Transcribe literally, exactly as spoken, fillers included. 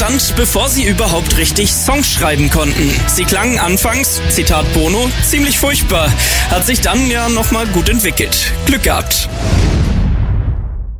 entstand, bevor sie überhaupt richtig Songs schreiben konnten. Sie klangen anfangs, Zitat Bono, ziemlich furchtbar, hat sich dann ja nochmal gut entwickelt. Glück gehabt.